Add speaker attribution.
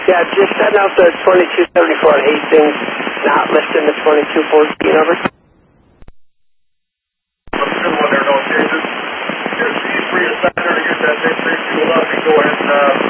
Speaker 1: Yeah, just setting out the 2274 on Hastings, not listing the 2214 over.
Speaker 2: I'm still there, no changes. Just free to sign there to get that thing free. Go ahead and